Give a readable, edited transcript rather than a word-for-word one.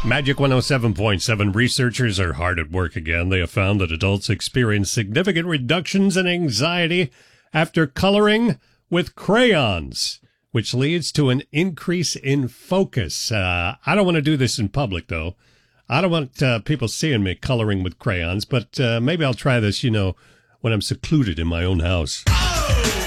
Magic 107.7 researchers are hard at work again. They have found that adults experience significant reductions in anxiety after coloring with crayons, which leads to an increase in focus. I don't want to do this in public, though. I don't want people seeing me coloring with crayons, but maybe I'll try this, when I'm secluded in my own house. Oh!